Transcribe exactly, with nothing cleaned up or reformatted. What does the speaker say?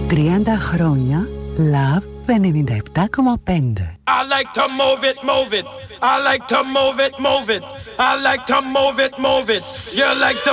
τριάντα χρόνια Love ενενήντα επτά κόμμα πέντε. I like to move it, move it. I like to move it, move it. I like to move it, move it. You like to